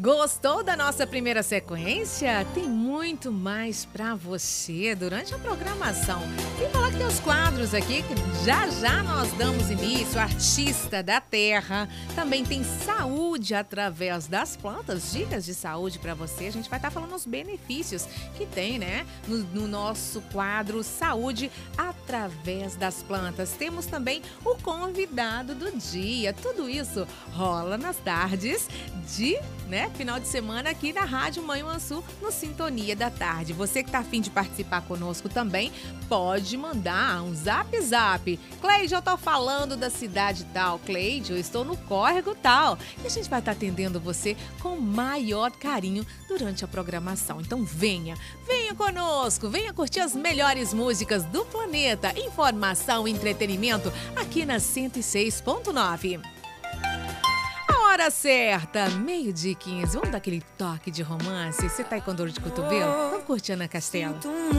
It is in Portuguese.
Gostou da nossa primeira sequência? Tem muito mais pra você durante a programação. Tem falar que tem os quadros aqui, que já nós damos início, Artista da Terra. Também tem saúde através das plantas, dicas de saúde pra você. A gente vai estar falando os benefícios que tem, né? No nosso quadro Saúde através das plantas. Temos também o convidado do dia. Tudo isso rola nas tardes de, final de semana aqui na Rádio Manhuaçu, no Sintonia da Tarde. Você que está a fim de participar conosco também, pode mandar um zap. Cleide, eu tô falando da cidade tal. Cleide, eu estou no córrego tal. E a gente vai estar atendendo você com o maior carinho durante a programação. Então venha conosco, venha curtir as melhores músicas do planeta. Informação e entretenimento aqui na 106.9. Hora certa, 12h15. Vamos dar aquele toque de romance? Você tá aí com dor de cotovelo? Vamos curtir Ana Castela.